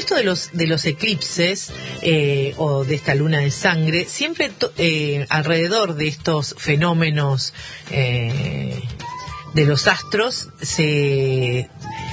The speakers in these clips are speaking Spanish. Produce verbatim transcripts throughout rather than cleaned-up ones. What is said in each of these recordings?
esto de los de los eclipses eh, o de esta luna de sangre, siempre to, eh, alrededor de estos fenómenos eh, de los astros se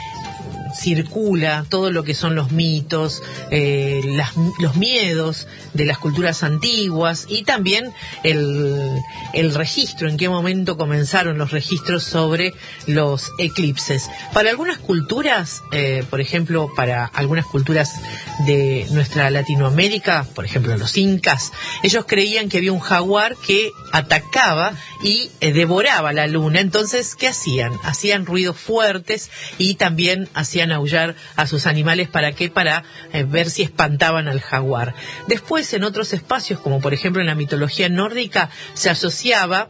circula todo lo que son los mitos, eh, las, los miedos de las culturas antiguas y también el, el registro, en qué momento comenzaron los registros sobre los eclipses. Para algunas culturas, eh, por ejemplo, para algunas culturas de nuestra Latinoamérica, por ejemplo los incas, ellos creían que había un jaguar que atacaba y eh, devoraba la luna. Entonces, ¿qué hacían? Hacían ruidos fuertes y también hacían aullar a sus animales. ¿Para qué? Para eh, ver si espantaban al jaguar. Después, en otros espacios, como por ejemplo en la mitología nórdica, se asociaba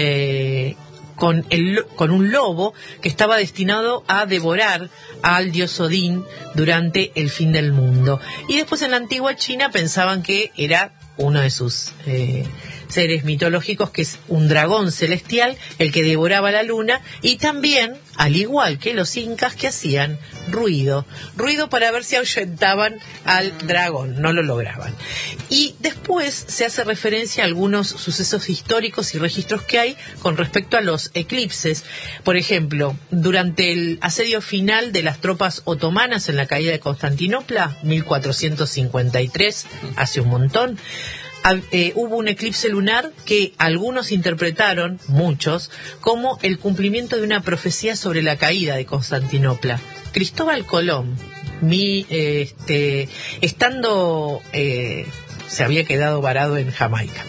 eh, con, el, con un lobo que estaba destinado a devorar al dios Odín durante el fin del mundo. Y después en la antigua China pensaban que era uno de sus eh, seres mitológicos, que es un dragón celestial, el que devoraba la luna, y también, al igual que los incas, que hacían ruido, ruido para ver si ahuyentaban al dragón, no lo lograban. Y después se hace referencia a algunos sucesos históricos y registros que hay con respecto a los eclipses. Por ejemplo, durante el asedio final de las tropas otomanas en la caída de Constantinopla, mil cuatrocientos cincuenta y tres, hace un montón, Eh, hubo un eclipse lunar que algunos interpretaron, muchos, como el cumplimiento de una profecía sobre la caída de Constantinopla. Cristóbal Colón, mi, eh, este, estando, eh, se había quedado varado en Jamaica.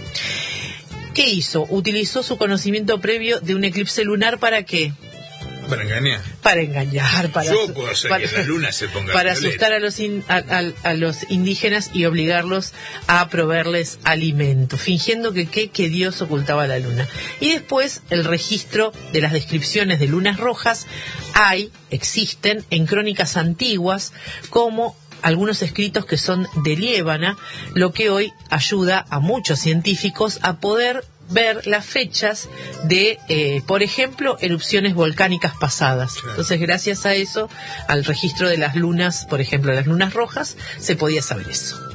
¿Qué hizo? Utilizó su conocimiento previo de un eclipse lunar ¿para qué? Para engañar. Para engañar, para, Yo puedo hacer para, que la luna se ponga para violeta. asustar a los, in, a, a, a los indígenas y obligarlos a proveerles alimento, fingiendo que, que, que Dios ocultaba la luna. Y después el registro de las descripciones de lunas rojas hay, existen en crónicas antiguas, como algunos escritos que son de Liébana, lo que hoy ayuda a muchos científicos a poder ver las fechas de, eh, por ejemplo, erupciones volcánicas pasadas. Entonces, gracias a eso, al registro de las lunas, por ejemplo, las lunas rojas, se podía saber eso.